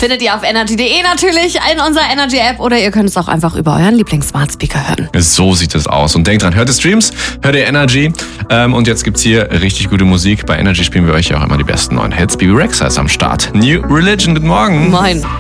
findet ihr auf energy.de natürlich in unserer Energy-App oder ihr könnt es auch einfach über euren Lieblings-Smart-Speaker hören. So sieht es aus. Und denkt dran, hört die Streams, hört ihr Energy. Und jetzt gibt's hier richtig gute Musik. Bei Energy spielen wir euch ja auch immer die besten neuen Hits. Bibi Rexha ist am Start. New Religion, guten Morgen. Moin.